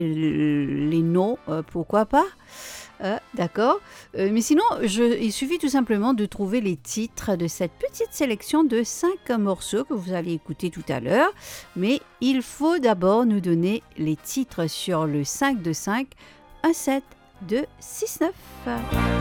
les noms, pourquoi pas? D'accord. Mais sinon, il suffit tout simplement de trouver les titres de cette petite sélection de 5 morceaux que vous allez écouter tout à l'heure. Mais il faut d'abord nous donner les titres sur le 5 de 5, 1, 7, 2, 6, 9.